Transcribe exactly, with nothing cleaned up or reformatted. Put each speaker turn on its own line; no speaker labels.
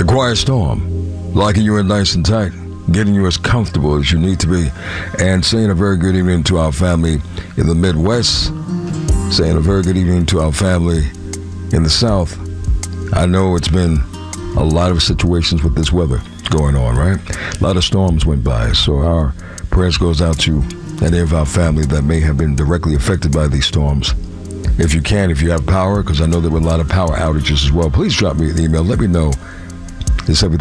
The quiet storm, locking you in nice and tight, getting you as comfortable as you need to be, and saying a very good evening to our family in the Midwest, saying a very good evening to our family in the South. I know it's been a lot of situations with this weather going on, right? A lot of storms went by, so our prayers goes out to any of our family that may have been directly affected by these storms. If you can, if you have power, because I know there were a lot of power outages as well, please drop me an email. Let me know. Is everything